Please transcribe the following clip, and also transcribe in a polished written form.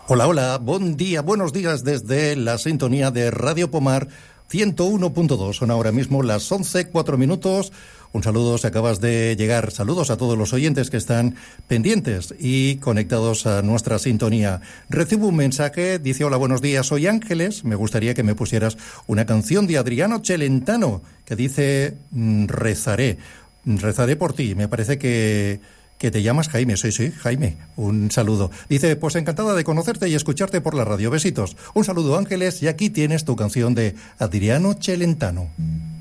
Hola, hola, buen día, buenos días desde la sintonía de Radio Pomar 101.2. Son ahora mismo las 11:04. Un saludo si acabas de llegar. Saludos a todos los oyentes que están pendientes y conectados a nuestra sintonía. Recibo un mensaje, dice: hola, buenos días, soy Ángeles. Me gustaría que me pusieras una canción de Adriano Celentano que dice rezaré por ti. Me parece que te llamas Jaime. Sí, Jaime, un saludo. Dice: pues encantada de conocerte y escucharte por la radio. Besitos. Un saludo, Ángeles, y aquí tienes tu canción de Adriano Celentano.